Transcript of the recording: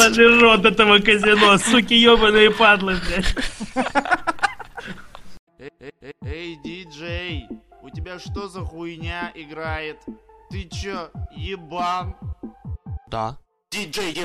Ебаный рот этого казино, суки ебаные падлы, блядь. Эй, диджей, у тебя что за хуйня играет? Ты чё, ебан? Да. Диджей,